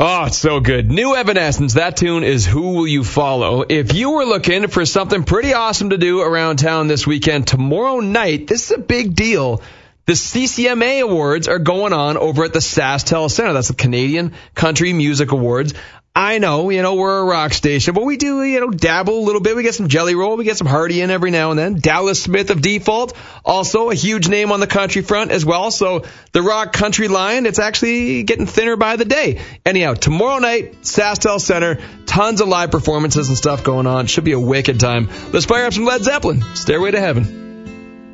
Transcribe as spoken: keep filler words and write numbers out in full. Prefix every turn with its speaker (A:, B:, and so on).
A: Oh, it's so good. New Evanescence. That tune is Who Will You Follow? If you were looking for something pretty awesome to do around town this weekend, tomorrow night, this is a big deal. The C C M A Awards are going on over at the SaskTel Center. That's the Canadian Country Music Awards. I know, you know, we're a rock station, but we do, you know, dabble a little bit. We get some Jelly Roll. We get some Hardy in every now and then. Dallas Smith of Default, also a huge name on the country front as well. So the rock country line, it's actually getting thinner by the day. Anyhow, tomorrow night, SaskTel Center, tons of live performances and stuff going on. Should be a wicked time. Let's fire up some Led Zeppelin. Stairway to Heaven.